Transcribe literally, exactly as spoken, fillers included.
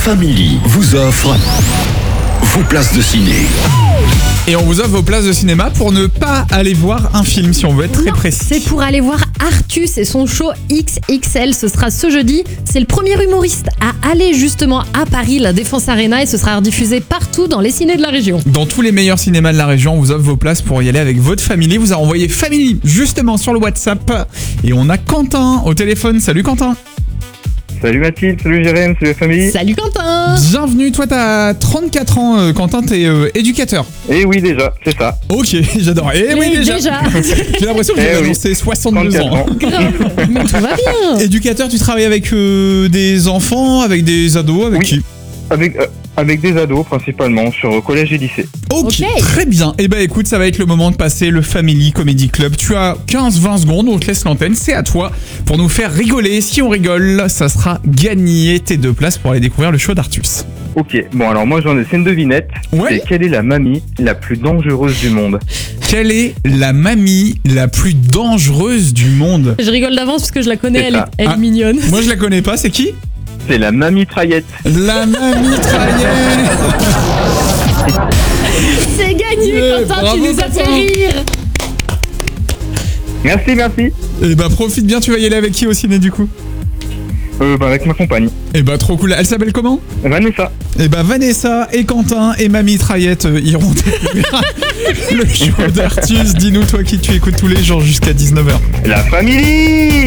Family vous offre vos places de ciné. Et on vous offre vos places de cinéma pour ne pas aller voir un film, si on veut être très Non, précis. c'est pour aller voir Artus et son show X X L. Ce sera ce jeudi. C'est le premier humoriste à aller justement à Paris, la Défense Arena, et ce sera rediffusé partout dans les cinés de la région. Dans tous les meilleurs cinémas de la région, on vous offre vos places pour y aller avec votre famille. Vous a envoyé Family justement sur le WhatsApp. Et on a Quentin au téléphone. Salut Quentin. Salut Mathilde, salut Jérém, salut la famille. Salut Quentin. Bienvenue, toi t'as trente-quatre ans, euh, Quentin, t'es euh, éducateur. Eh oui déjà, c'est ça. Ok, j'adore. Et oui, Oui, déjà. déjà. J'ai l'impression que Eh j'ai oui. annoncé soixante-deux trente-quatre ans. ans. Grave. Mais tout va bien. Éducateur, tu travailles avec euh, des enfants, avec des ados, avec Oui. qui? Avec, euh, avec des ados principalement sur collège et lycée. Ok, Ok. très bien. Et bah écoute, ça va être le moment de passer le Family Comedy Club. Tu as quinze vingt secondes, on te laisse l'antenne, c'est à toi pour nous faire rigoler. Si on rigole, ça sera gagner tes deux places pour aller découvrir le show d'Artus. Ok, bon alors moi j'en ai, c'est une devinette. Ouais. C'est quelle est la mamie la plus dangereuse du monde? Quelle est la mamie la plus dangereuse du monde? Je rigole d'avance parce que je la connais, C'est elle, est, ça. elle Ah. est mignonne. Moi je la connais pas, c'est qui? C'est la mamie Traillette. La mamie Traillette. C'est gagné, Yeah, Quentin, bravo, tu nous as fait Quentin. rire. Merci, merci. Et bah profite bien, tu vas y aller avec qui au ciné du coup? Euh, bah, avec ma compagne, Et bah trop cool, elle s'appelle comment? Vanessa. Et bah Vanessa et Quentin et Mamie Traillette euh, iront découvrir le show d'Artus. Dis-nous toi qui tu écoutes tous les jours jusqu'à dix-neuf heures. La famille.